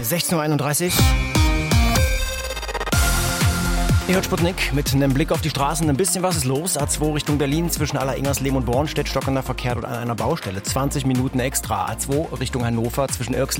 16.31 Uhr. Ihr hört Sputnik mit einem Blick auf die Straßen. Ein bisschen was ist los. A2 Richtung Berlin zwischen Aller-Ingerslehm und Bornstedt stockender Verkehr dort an einer Baustelle. 20 Minuten extra. A2 Richtung Hannover zwischen Irxleben